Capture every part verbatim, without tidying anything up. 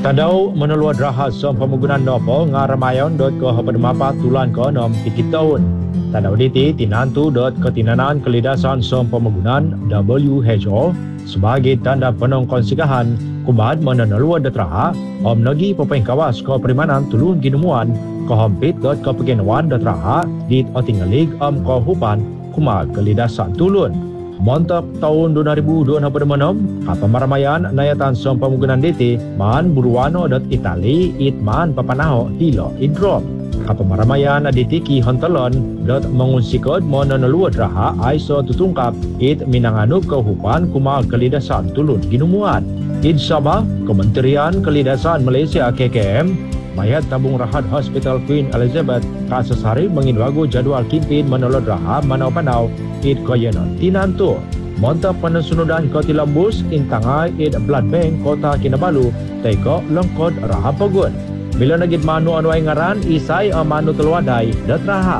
Tadau menelua drahat som pemugunan nopo ngaramayon dot ke hapademapa tulan ke nom tikit tahun. Tadau diti tinantu dot ketinanan kelidasan som pemugunan W H O sebagai tanda penong konsikahan kubat menelua detraha om nagi popeng kawas ke perimanan tulun ginumuan ke hompit dot ke pegenuan detraha dit otingalig om ke hupan kuma kelidasan tulun. Montok tahun dua ribu dua puluh enam, apa maramayan nayatan som pemugunan D T man buruano dot Itali it man papanaho hilo idrom. Apa maramayan aditiki hontelon dot mengunsikod mononeluat raha aiso tutungkap it minanganuk kehupan kuma kelidasan tulun ginumuan. Id Sabah, Kementerian Kelidasan Malaysia K K M mayat tabung rahat Hospital Queen Elizabeth kasus hari mengindwagu jadual kimpin menolod raha manau-panau id koyenon tinantu. Monta penasunudan koti lambus intangai id blood bank kota Kinabalu teko lengkod raha pogun. Bila nagid manu anuay ngaran isay amanu telwadai dat raha.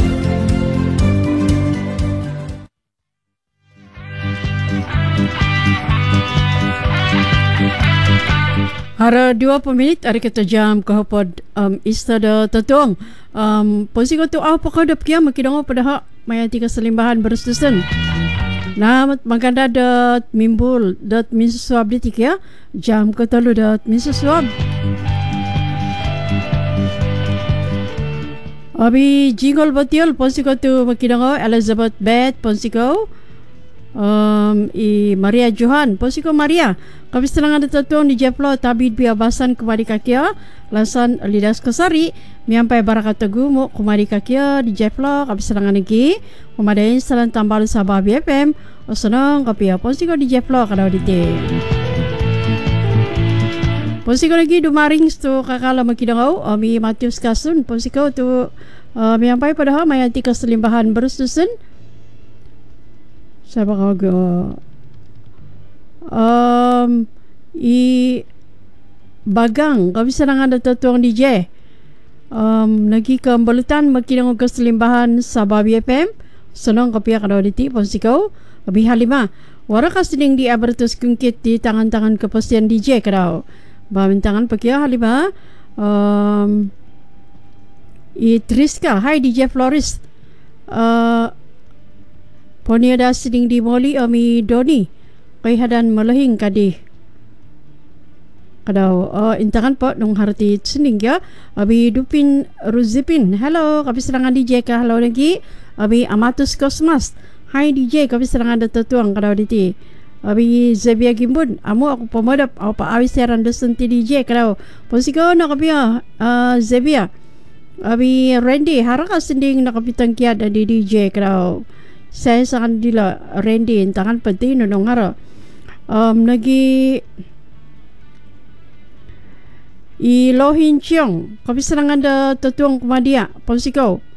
Hara dua puluh minit hari kata jam kahapod um, istada tatuang. Um, Posi ko tu apa kau dah pergi makidongo pada hak maya tiga selimbahan bersetusen. Nah, maganda dat mimbul dat minsusuab di tiga jam katalu dat minsusuab. Abi jingle betul posi ko tu makidongo Elizabeth Beth posi ko. Um, i Maria Johan posiko Maria kami selang ada tatuang di Jeplo tabid biabasan kumadi kakia lasan lidas kesari miampai barakat teguh mu kumadi kakia di Jeplo kami selang lagi kumadain selang tambal Sabah B F M osenong kapia posiko di Jeplo kada dite posiko lagi dumaring stu kakala makidangau ami Matius Kasun posiko tu uh, miampai padahal mayati keselimbahan bersusun. Siapa kau go? Um, i bagang kami senang ada tatuang D J. Um, lagi ke Belutan makin ke selimbahan Sabah B F M. Senang kopi kada diti ponsikau. Abi halima. Wara kasding di abertus kungkit di tangan-tangan kepastian D J kada. Bamintangan pakia halima. Um, i Triska, hai D J Floris. Uh, Poniada seding di moli ami Doni kay hadan malahing kadi kadaw uh, intangan po nung harti seding ya abi Dupin Ruzipin hello kapi serangan D J ka hello lagi abi Amatus Cosmas hai D J kapi serangan datatuang kadaw diti abi Zebia Gimbun amu aku pemadap au pa awi seran desenti D J kadaw posiko na kapi uh, Zebia abi Randy haraka seding nakapitang kiat di D J kadaw saya sangat dila Randy tangan penting nunong hara um, lagi i Lohin Chiong kami serangan da tatuang kumadia ponsiko